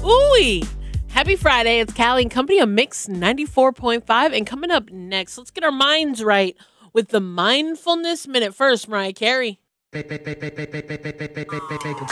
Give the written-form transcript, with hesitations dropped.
Ooh, happy Friday. It's Callie and Company of Mix 94.5. And coming up next, let's get our minds right with the Mindfulness Minute. First, Mariah Carey.